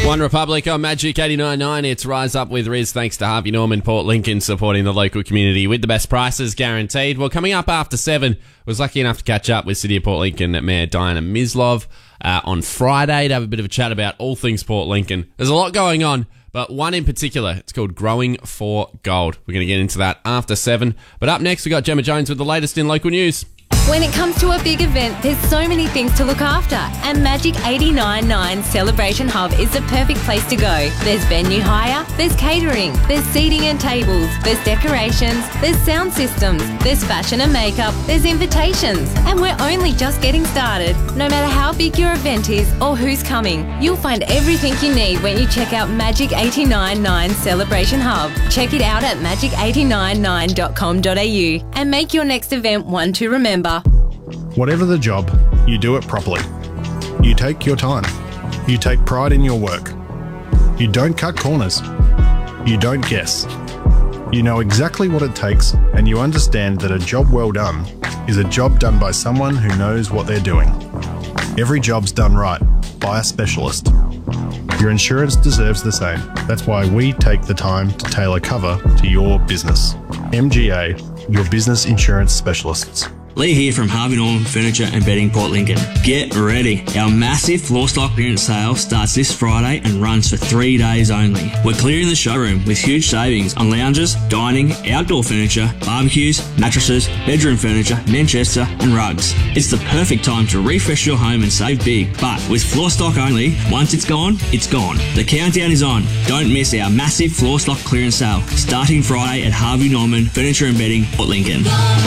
One Republic on Magic 89.9. It's Rise Up with Riz, thanks to Harvey Norman, Port Lincoln, supporting the local community with the best prices guaranteed. Well, coming up after 7, was lucky enough to catch up with City of Port Lincoln Mayor Diana Mislov on Friday to have a bit of a chat about all things Port Lincoln. There's a lot going on, but one in particular, it's called Growing for Gold. We're going to get into that after 7. But up next, we got Gemma Jones with the latest in local news. When it comes to a big event, there's so many things to look after, and Magic 89.9 Celebration Hub is the perfect place to go. There's venue hire, there's catering, there's seating and tables, there's decorations, there's sound systems, there's fashion and makeup, there's invitations, and we're only just getting started. No matter how big your event is or who's coming, you'll find everything you need when you check out Magic 89.9 Celebration Hub. Check it out at magic899.com.au and make your next event one to remember. Whatever the job, you do it properly. You take your time. You take pride in your work. You don't cut corners. You don't guess. You know exactly what it takes, and you understand that a job well done is a job done by someone who knows what they're doing. Every job's done right by a specialist. Your insurance deserves the same. That's why we take the time to tailor cover to your business. MGA, your business insurance specialists. Lee here from Harvey Norman Furniture and Bedding, Port Lincoln. Get ready. Our massive floor stock clearance sale starts this Friday and runs for 3 days only. We're clearing the showroom with huge savings on lounges, dining, outdoor furniture, barbecues, mattresses, bedroom furniture, Manchester and rugs. It's the perfect time to refresh your home and save big. But with floor stock only, once it's gone, it's gone. The countdown is on. Don't miss our massive floor stock clearance sale starting Friday at Harvey Norman Furniture and Bedding, Port Lincoln.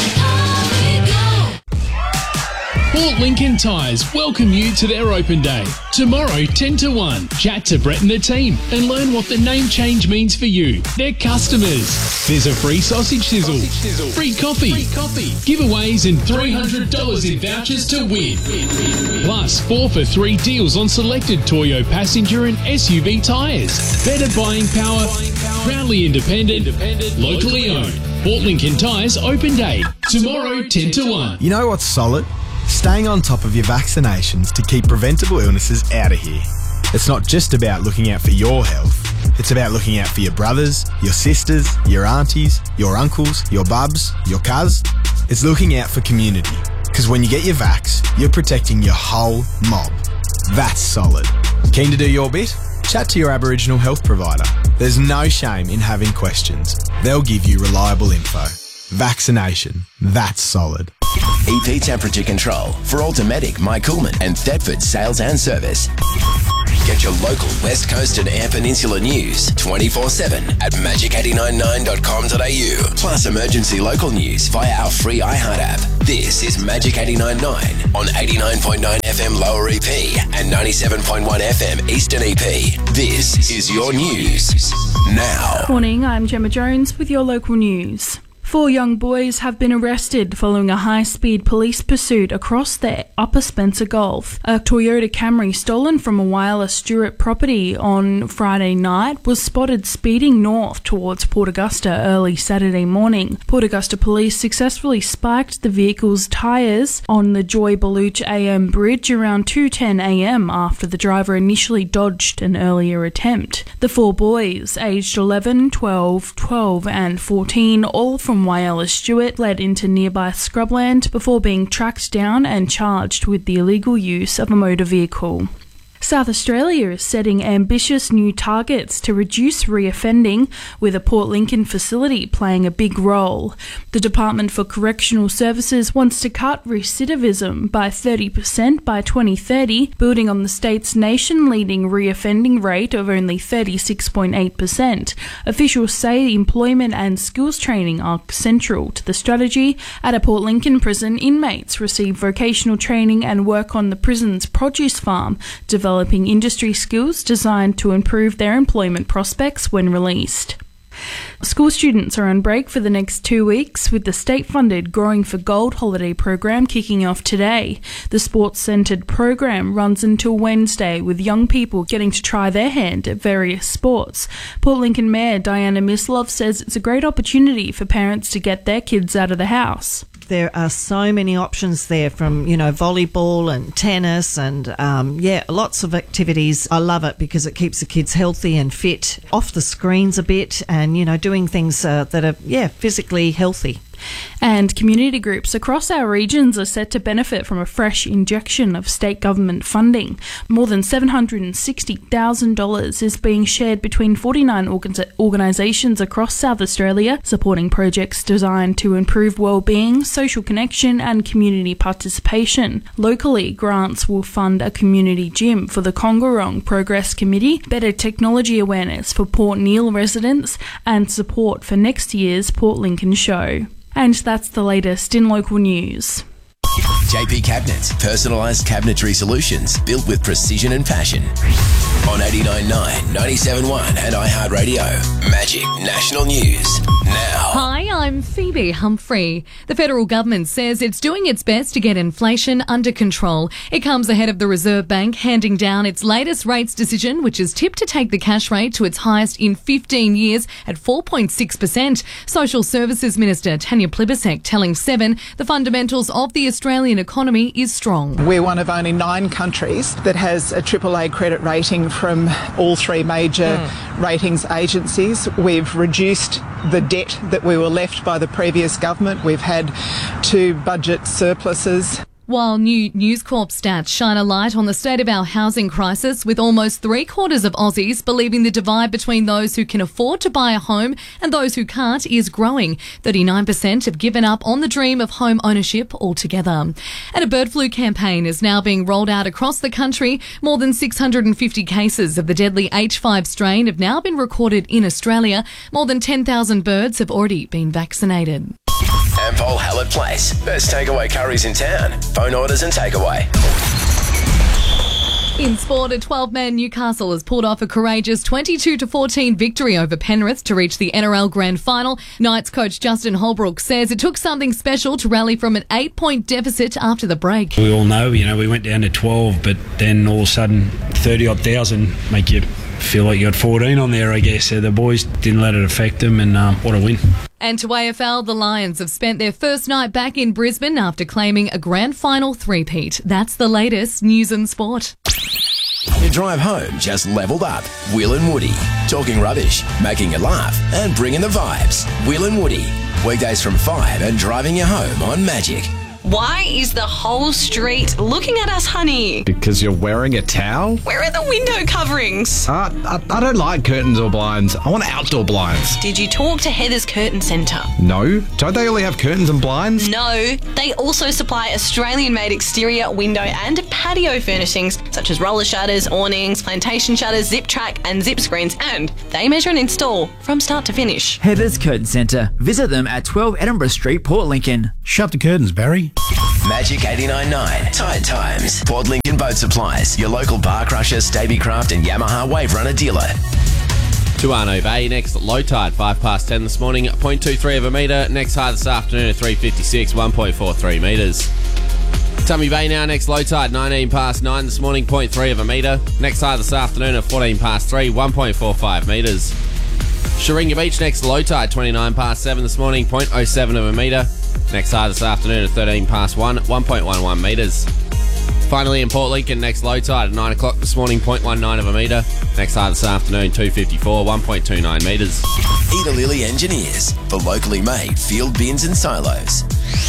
Port Lincoln Tyres welcome you to their open day. Tomorrow, 10 to 1. Chat to Brett and the team and learn what the name change means for you, their customers. There's a free sausage sizzle, free coffee, giveaways and $300 in vouchers to win. Plus, 4 for 3 deals on selected Toyo passenger and SUV tyres. Better buying power, proudly independent, locally owned. Port Lincoln Tyres open day. Tomorrow, 10 to 1. You know what's solid? Staying on top of your vaccinations to keep preventable illnesses out of here. It's not just about looking out for your health. It's about looking out for your brothers, your sisters, your aunties, your uncles, your bubs, your cuz. It's looking out for community. Because when you get your vax, you're protecting your whole mob. That's solid. Keen to do your bit? Chat to your Aboriginal health provider. There's no shame in having questions. They'll give you reliable info. Vaccination. That's solid. EP Temperature Control for Automatic, My Coolman and Thetford Sales and Service. Get your local West Coast and Eyre Peninsula news 24/7 at magic899.com.au. Plus emergency local news via our free iHeart app. This is Magic 89.9 on 89.9 FM Lower EP and 97.1 FM Eastern EP. This is your news now. Morning, I'm Gemma Jones with your local news. 4 young boys have been arrested following a high-speed police pursuit across the Upper Spencer Gulf. A Toyota Camry stolen from a Whyalla Stewart property on Friday night was spotted speeding north towards Port Augusta early Saturday morning. Port Augusta police successfully spiked the vehicle's tyres on the Joy Baluch AM bridge around 2:10 a.m. after the driver initially dodged an earlier attempt. The 4 boys, aged 11, 12 and 14, all from Whyalla Stewart, fled into nearby scrubland before being tracked down and charged with the illegal use of a motor vehicle. South Australia is setting ambitious new targets to reduce reoffending, with a Port Lincoln facility playing a big role. The Department for Correctional Services wants to cut recidivism by 30% by 2030, building on the state's nation-leading reoffending rate of only 36.8%. Officials say employment and skills training are central to the strategy. At a Port Lincoln prison, inmates receive vocational training and work on the prison's produce farm, developing industry skills designed to improve their employment prospects when released. School students are on break for the next 2 weeks, with the state-funded Growing for Gold holiday program kicking off today. The sports-centred program runs until Wednesday, with young people getting to try their hand at various sports. Port Lincoln Mayor Diana Mislov says it's a great opportunity for parents to get their kids out of the house. There are so many options there, from, volleyball and tennis and, lots of activities. I love it because it keeps the kids healthy and fit, off the screens a bit, and, doing things that are, physically healthy. And community groups across our regions are set to benefit from a fresh injection of state government funding. More than $760,000 is being shared between 49 organisations across South Australia, supporting projects designed to improve well-being, social connection and community participation. Locally, grants will fund a community gym for the Coongarong Progress Committee, better technology awareness for Port Neale residents, and support for next year's Port Lincoln show. And that's the latest in local news. JP Cabinets, personalised cabinetry solutions built with precision and passion. On 89.9, 97.1 and iHeartRadio. Magic National News now. Hi, I'm Phoebe Humphrey. The federal government says it's doing its best to get inflation under control. It comes ahead of the Reserve Bank handing down its latest rates decision, which is tipped to take the cash rate to its highest in 15 years at 4.6%. Social Services Minister Tanya Plibersek telling Seven the fundamentals of the Australian economy is strong. We're one of only 9 countries that has a AAA credit rating from all 3 major ratings agencies. We've reduced the debt that we were left by the previous government. We've had 2 budget surpluses. While new News Corp stats shine a light on the state of our housing crisis, with almost 3/4 of Aussies believing the divide between those who can afford to buy a home and those who can't is growing. 39% have given up on the dream of home ownership altogether. And a bird flu campaign is now being rolled out across the country. More than 650 cases of the deadly H5 strain have now been recorded in Australia. More than 10,000 birds have already been vaccinated. Ampol Hallett Place. Best takeaway curries in town. Phone orders and takeaway. In sport, a 12-man Newcastle has pulled off a courageous 22-14 victory over Penrith to reach the NRL Grand Final. Knights coach Justin Holbrook says it took something special to rally from an 8-point deficit after the break. We all know, we went down to 12, but then all of a sudden 30-odd thousand make you feel like you got 14 on there, I guess. So the boys didn't let it affect them, and what a win. And to AFL, the Lions have spent their first night back in Brisbane after claiming a grand final three-peat. That's the latest news and sport. Your drive home just levelled up. Will and Woody. Talking rubbish, making you laugh and bringing the vibes. Will and Woody. Weekdays from 5 and driving you home on Magic. Why is the whole street looking at us, honey? Because you're wearing a towel? Where are the window coverings? I don't like curtains or blinds. I want outdoor blinds. Did you talk to Heather's Curtain Centre? No. Don't they only have curtains and blinds? No. They also supply Australian-made exterior, window and patio furnishings, such as roller shutters, awnings, plantation shutters, zip track and zip screens, and they measure and install from start to finish. Heather's Curtain Centre. Visit them at 12 Edinburgh Street, Port Lincoln. Shut the curtains, Barry. Magic 89.9. Tide Times. Port Lincoln Boat Supplies. Your local bar crusher, Stabicraft and Yamaha Wave Runner dealer. To Arno Bay, next low tide, 10:05 this morning, 0.23 of a metre. Next high this afternoon at 3:56, 1.43 metres. Tummy Bay now, next low tide, 9:09 this morning, 0.3 of a metre. Next high this afternoon at 3:14, 1.45 metres. Sharinga Beach, next low tide, 7:29 this morning, 0.07 of a metre. Next high this afternoon at 1:13, 1.11 metres. Finally in Port Lincoln, next low tide at 9 o'clock this morning, 0.19 of a metre. Next high this afternoon, 2:54, 1.29 metres. Eda Lilly Engineers for locally made field bins and silos.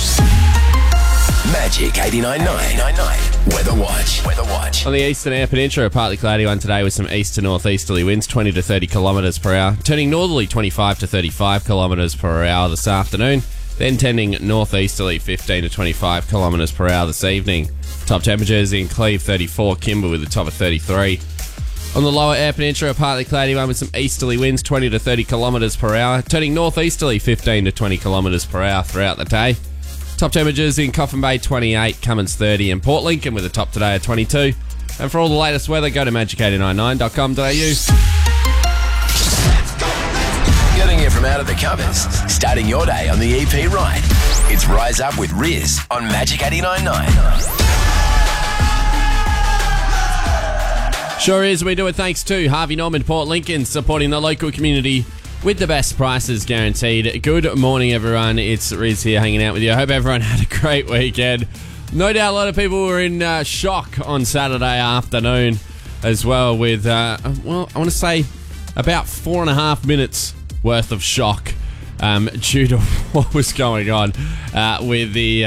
Magic 89.9. Weather Watch. On the eastern air peninsula, a partly cloudy one today with some east to northeasterly winds, 20 to 30 kilometres per hour. Turning northerly, 25 to 35 kilometres per hour this afternoon. Then tending northeasterly, 15 to 25 kilometres per hour this evening. Top temperatures in Cleve, 34, Kimber with a top of 33. On the lower air peninsula, a partly cloudy one with some easterly winds, 20 to 30 kilometres per hour. Turning northeasterly, 15 to 20 kilometres per hour throughout the day. Top temperatures in Coffin Bay, 28, Cummins 30, and Port Lincoln with a top today of 22. And for all the latest weather, go to magic899.com.au. Getting you from out of the covers, starting your day on the EP right. It's Rise Up with Riz on Magic 89.9. Sure is. We do it thanks to Harvey Norman, Port Lincoln, supporting the local community with the best prices guaranteed. Good morning, everyone. It's Riz here hanging out with you. I hope everyone had a great weekend. No doubt a lot of people were in shock on Saturday afternoon as well with, I want to say about 4.5 minutes worth of shock due to what was going on with the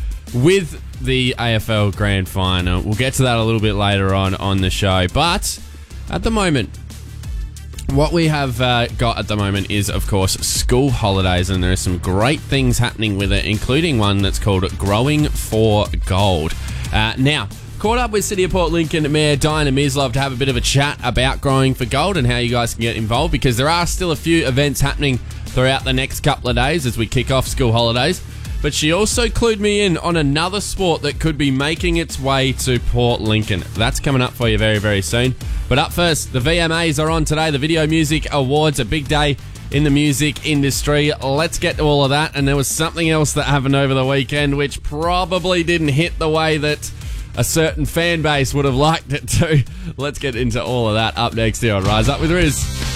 AFL Grand Final. We'll get to that a little bit later on the show. But at the moment, what we have got at the moment is, of course, school holidays, and there are some great things happening with it, including one that's called Growing for Gold. Now, caught up with City of Port Lincoln Mayor Diana Mislove to have a bit of a chat about Growing for Gold and how you guys can get involved, because there are still a few events happening throughout the next couple of days as we kick off school holidays. But she also clued me in on another sport that could be making its way to Port Lincoln. That's coming up for you very, very soon. But up first, the VMAs are on today. The Video Music Awards, a big day in the music industry. Let's get to all of that. And there was something else that happened over the weekend which probably didn't hit the way that a certain fan base would have liked it to. Let's get into all of that up next here on Rise Up with Riz.